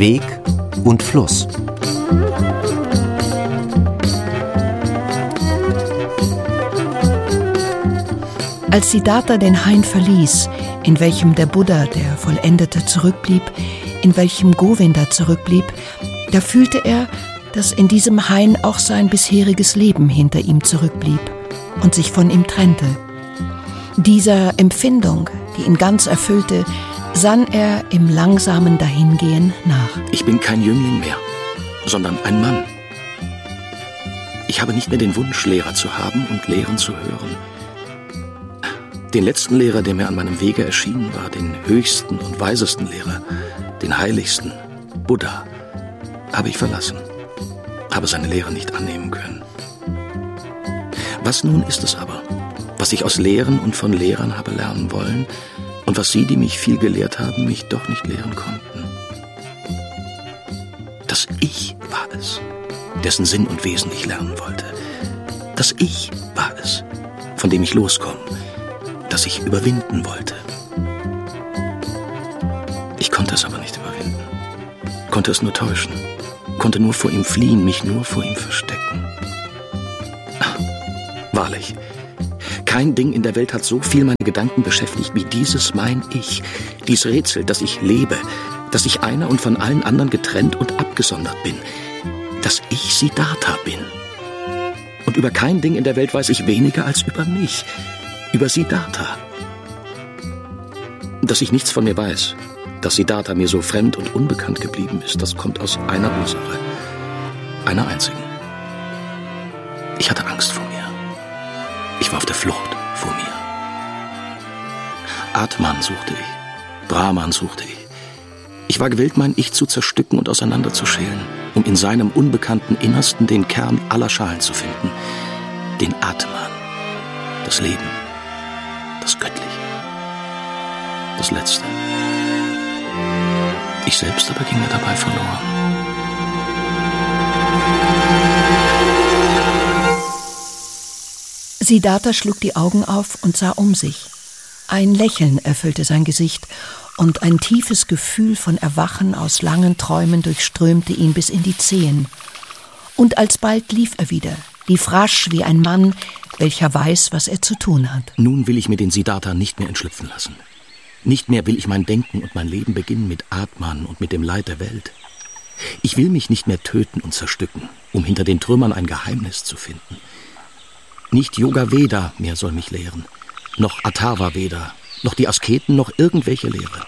Weg und Fluss. Als Siddhartha den Hain verließ, in welchem der Buddha, der Vollendete, zurückblieb, in welchem Govinda zurückblieb, da fühlte er, dass in diesem Hain auch sein bisheriges Leben hinter ihm zurückblieb und sich von ihm trennte. Dieser Empfindung, die ihn ganz erfüllte, sann er im langsamen Dahingehen nach. Ich bin kein Jüngling mehr, sondern ein Mann. Ich habe nicht mehr den Wunsch, Lehrer zu haben und Lehren zu hören. Den letzten Lehrer, der mir an meinem Wege erschienen war, den höchsten und weisesten Lehrer, den heiligsten, Buddha, habe ich verlassen, habe seine Lehre nicht annehmen können. Was nun ist es aber, was ich aus Lehren und von Lehrern habe lernen wollen und was sie, die mich viel gelehrt haben, mich doch nicht lehren konnten? Das Ich war es, dessen Sinn und Wesen ich lernen wollte. Das Ich war es, von dem ich loskommen, das ich überwinden wollte. Ich konnte es aber nicht überwinden, konnte es nur täuschen, konnte nur vor ihm fliehen, mich nur vor ihm verstecken. Ach, wahrlich, kein Ding in der Welt hat so viel meine Gedanken beschäftigt wie dieses mein Ich, dies Rätsel, dass ich lebe, dass ich einer und von allen anderen getrennt und abgesondert bin, dass ich Siddhartha bin. Und über kein Ding in der Welt weiß ich weniger als über mich, über Siddhartha. Dass ich nichts von mir weiß, dass Siddhartha mir so fremd und unbekannt geblieben ist, das kommt aus einer Ursache, einer einzigen. Ich hatte Angst vor mir. Ich war auf der Flucht vor mir. Atman suchte ich, Brahman suchte ich. Ich war gewillt, mein Ich zu zerstücken und auseinanderzuschälen, um in seinem unbekannten Innersten den Kern aller Schalen zu finden, den Atman, das Leben, das Göttliche, das Letzte. Ich selbst aber ging mir dabei verloren. Siddhartha schlug die Augen auf und sah um sich. Ein Lächeln erfüllte sein Gesicht und ein tiefes Gefühl von Erwachen aus langen Träumen durchströmte ihn bis in die Zehen. Und alsbald lief er wieder, lief rasch wie ein Mann, welcher weiß, was er zu tun hat. Nun will ich mir den Siddhartha nicht mehr entschlüpfen lassen. Nicht mehr will ich mein Denken und mein Leben beginnen mit Atman und mit dem Leid der Welt. Ich will mich nicht mehr töten und zerstücken, um hinter den Trümmern ein Geheimnis zu finden. Nicht Yoga Veda mehr soll mich lehren, noch Atharva Veda, noch die Asketen, noch irgendwelche Lehre.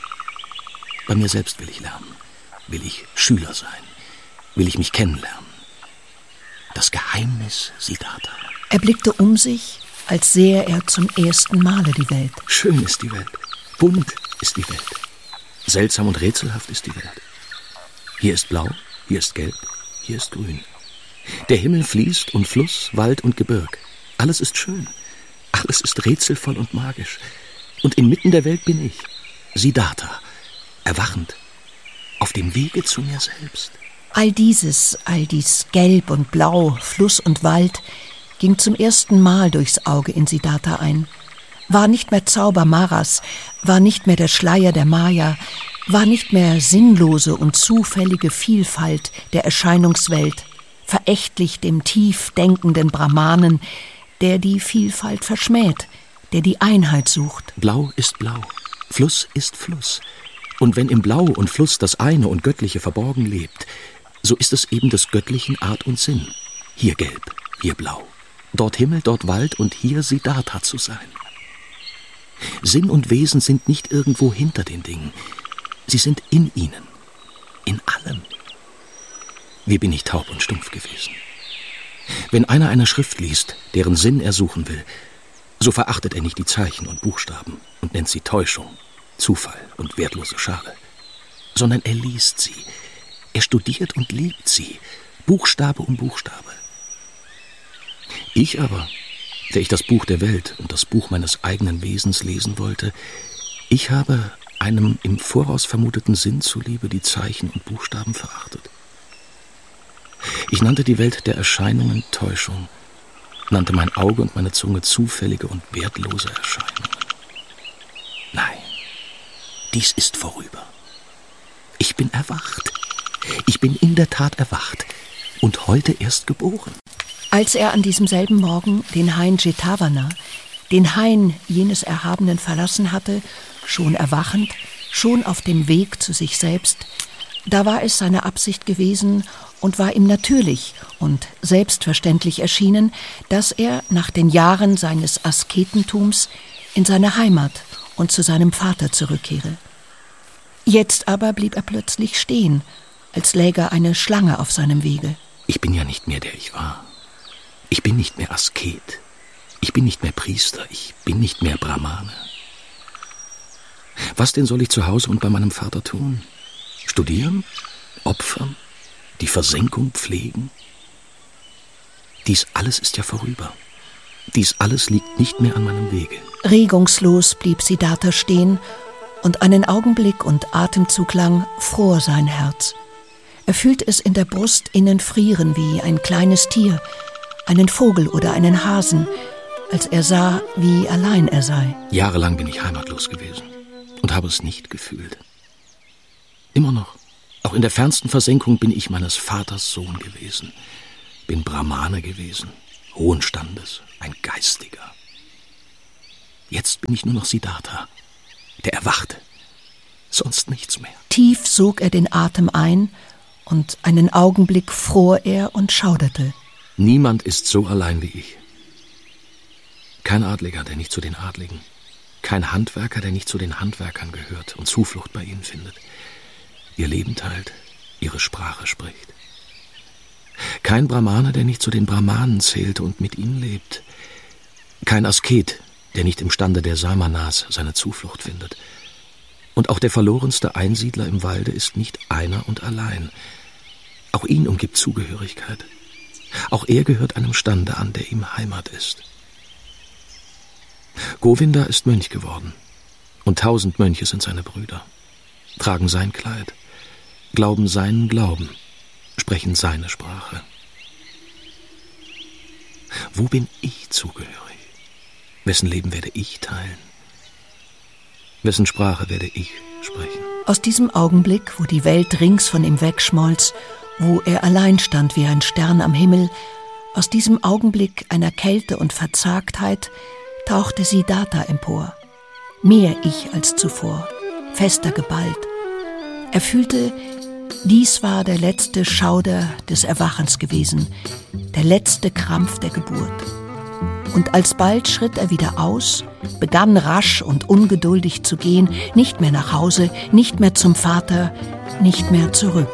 Bei mir selbst will ich lernen, will ich Schüler sein, will ich mich kennenlernen. Das Geheimnis Siddhartha. Er blickte um sich, als sähe er zum ersten Male die Welt. Schön ist die Welt, bunt ist die Welt, seltsam und rätselhaft ist die Welt. Hier ist blau, hier ist gelb, hier ist grün. Der Himmel fließt und Fluss, Wald und Gebirg. Alles ist schön, alles ist rätselvoll und magisch. Und inmitten der Welt bin ich, Siddhartha, erwachend, auf dem Wege zu mir selbst. All dies Gelb und Blau, Fluss und Wald, ging zum ersten Mal durchs Auge in Siddhartha ein. War nicht mehr Zauber Maras, war nicht mehr der Schleier der Maya, war nicht mehr sinnlose und zufällige Vielfalt der Erscheinungswelt, verächtlich dem tief denkenden Brahmanen, der die Vielfalt verschmäht, der die Einheit sucht. Blau ist blau, Fluss ist Fluss. Und wenn im Blau und Fluss das eine und Göttliche verborgen lebt, so ist es eben des Göttlichen Art und Sinn. Hier gelb, hier blau, dort Himmel, dort Wald und hier Siddhartha zu sein. Sinn und Wesen sind nicht irgendwo hinter den Dingen, sie sind in ihnen, in allem. Wie bin ich taub und stumpf gewesen? Wenn einer eine Schrift liest, deren Sinn er suchen will, so verachtet er nicht die Zeichen und Buchstaben und nennt sie Täuschung, Zufall und wertlose Schale, sondern er liest sie, er studiert und liebt sie, Buchstabe um Buchstabe. Ich aber, der ich das Buch der Welt und das Buch meines eigenen Wesens lesen wollte, ich habe einem im Voraus vermuteten Sinn zuliebe die Zeichen und Buchstaben verachtet. Ich nannte die Welt der Erscheinungen Täuschung, nannte mein Auge und meine Zunge zufällige und wertlose Erscheinungen. Nein, dies ist vorüber. Ich bin erwacht. Ich bin in der Tat erwacht und heute erst geboren. Als er an diesem selben Morgen den Hain Jetavana, den Hain jenes Erhabenen, verlassen hatte, schon erwachend, schon auf dem Weg zu sich selbst, da war es seine Absicht gewesen und war ihm natürlich und selbstverständlich erschienen, dass er nach den Jahren seines Asketentums in seine Heimat und zu seinem Vater zurückkehre. Jetzt aber blieb er plötzlich stehen, als läge eine Schlange auf seinem Wege. Ich bin ja nicht mehr, der ich war. Ich bin nicht mehr Asket. Ich bin nicht mehr Priester. Ich bin nicht mehr Brahmane. Was denn soll ich zu Hause und bei meinem Vater tun? Studieren? Opfern? Die Versenkung pflegen? Dies alles ist ja vorüber. Dies alles liegt nicht mehr an meinem Wege. Regungslos blieb Siddhartha stehen, und einen Augenblick und Atemzug lang fror sein Herz. Er fühlte es in der Brust innen frieren wie ein kleines Tier, einen Vogel oder einen Hasen, als er sah, wie allein er sei. Jahrelang bin ich heimatlos gewesen und habe es nicht gefühlt. Immer noch, auch in der fernsten Versenkung bin ich meines Vaters Sohn gewesen, bin Brahmane gewesen, hohen Standes, ein Geistiger. Jetzt bin ich nur noch Siddhartha, der Erwachte, sonst nichts mehr. Tief sog er den Atem ein, und einen Augenblick fror er und schauderte. Niemand ist so allein wie ich. Kein Adliger, der nicht zu den Adligen. Kein Handwerker, der nicht zu den Handwerkern gehört und Zuflucht bei ihnen findet. Ihr Leben teilt, ihre Sprache spricht. Kein Brahmane, der nicht zu den Brahmanen zählt und mit ihnen lebt. Kein Asket, der nicht im Stande der Samanas seine Zuflucht findet. Und auch der verlorenste Einsiedler im Walde ist nicht einer und allein. Auch ihn umgibt Zugehörigkeit. Auch er gehört einem Stande an, der ihm Heimat ist. Govinda ist Mönch geworden, und 1000 Mönche sind seine Brüder, tragen sein Kleid, glauben seinen Glauben, sprechen seine Sprache. Wo bin ich zugehörig? Wessen Leben werde ich teilen? Wessen Sprache werde ich sprechen? Aus diesem Augenblick, wo die Welt rings von ihm wegschmolz, wo er allein stand wie ein Stern am Himmel, aus diesem Augenblick einer Kälte und Verzagtheit tauchte Siddhartha empor. Mehr Ich als zuvor, fester geballt. Er fühlte, dies war der letzte Schauder des Erwachens gewesen, der letzte Krampf der Geburt. Und alsbald schritt er wieder aus, begann rasch und ungeduldig zu gehen, nicht mehr nach Hause, nicht mehr zum Vater, nicht mehr zurück.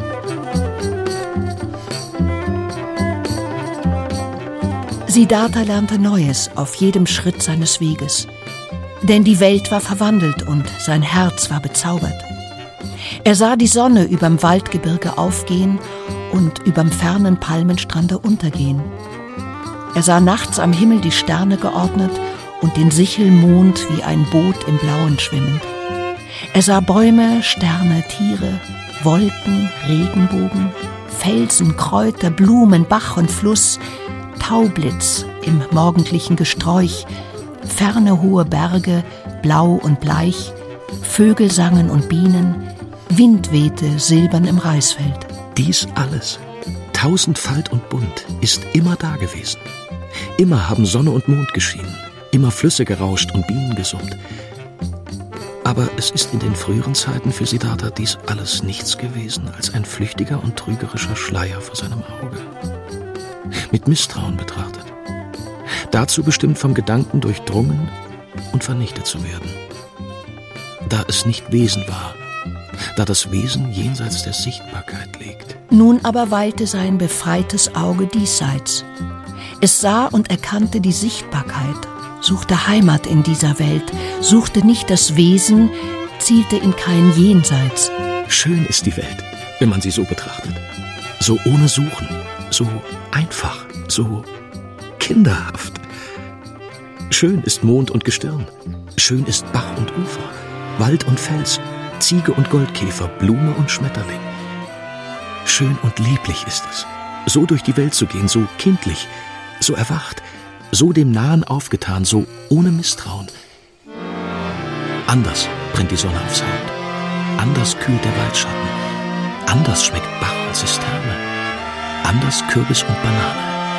Siddhartha lernte Neues auf jedem Schritt seines Weges. Denn die Welt war verwandelt und sein Herz war bezaubert. Er sah die Sonne überm Waldgebirge aufgehen und überm fernen Palmenstrande untergehen. Er sah nachts am Himmel die Sterne geordnet und den Sichelmond wie ein Boot im Blauen schwimmend. Er sah Bäume, Sterne, Tiere, Wolken, Regenbogen, Felsen, Kräuter, Blumen, Bach und Fluss, Taublitz im morgendlichen Gesträuch, ferne hohe Berge, blau und bleich, Vögel sangen und Bienen, Wind wehte silbern im Reisfeld. Dies alles, tausendfalt und bunt, ist immer da gewesen. Immer haben Sonne und Mond geschienen, immer Flüsse gerauscht und Bienen gesummt. Aber es ist in den früheren Zeiten für Siddhartha dies alles nichts gewesen als ein flüchtiger und trügerischer Schleier vor seinem Auge. Mit Misstrauen betrachtet. Dazu bestimmt vom Gedanken durchdrungen und vernichtet zu werden. Da es nicht Wesen war, da das Wesen jenseits der Sichtbarkeit liegt. Nun aber weilte sein befreites Auge diesseits. Es sah und erkannte die Sichtbarkeit, suchte Heimat in dieser Welt, suchte nicht das Wesen, zielte in kein Jenseits. Schön ist die Welt, wenn man sie so betrachtet. So ohne Suchen, so einfach, so kinderhaft. Schön ist Mond und Gestirn, schön ist Bach und Ufer, Wald und Fels, Ziege und Goldkäfer, Blume und Schmetterling. Schön und lieblich ist es, so durch die Welt zu gehen, so kindlich, so erwacht, so dem Nahen aufgetan, so ohne Misstrauen. Anders brennt die Sonne aufs Haupt, anders kühlt der Waldschatten, anders schmeckt Bach und Zisterne, anders Kürbis und Banane.